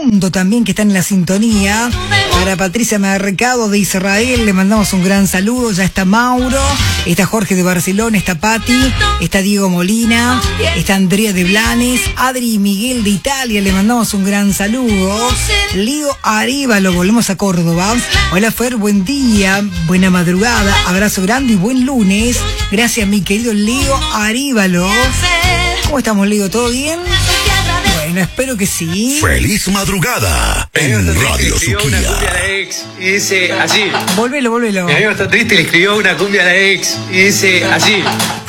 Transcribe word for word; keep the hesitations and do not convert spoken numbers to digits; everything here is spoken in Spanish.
Toronto también, que están en la sintonía. Para Patricia Mercado de Israel, le mandamos un gran saludo. Ya está Mauro, está Jorge de Barcelona, está Pati, está Diego Molina, está Andrea de Blanes, Adri y Miguel de Italia, le mandamos un gran saludo. Lío Aríbalo, volvemos a Córdoba. Hola Fer, buen día, buena madrugada, abrazo grande y buen lunes. Gracias mi querido Lío Aríbalo. ¿Cómo estamos, Lío? ¿Todo bien? Bueno, espero que sí. Feliz madrugada en Radio Suquía. Una cumbia a la ex y dice así. Volvelo, volvelo. Mi amigo está triste y le escribió una cumbia a la ex y dice así.